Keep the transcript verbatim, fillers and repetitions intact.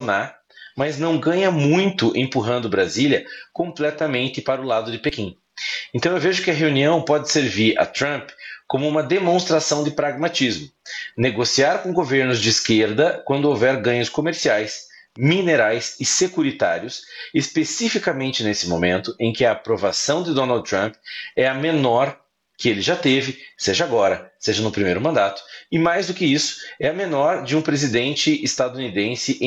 pressionar, mas não ganha muito empurrando Brasília completamente para o lado de Pequim. Então eu vejo que a reunião pode servir a Trump como uma demonstração de pragmatismo. Negociar com governos de esquerda quando houver ganhos comerciais, minerais e securitários, especificamente nesse momento em que a aprovação de Donald Trump é a menor que ele já teve, seja agora, seja no primeiro mandato, e mais do que isso, é a menor de um presidente estadunidense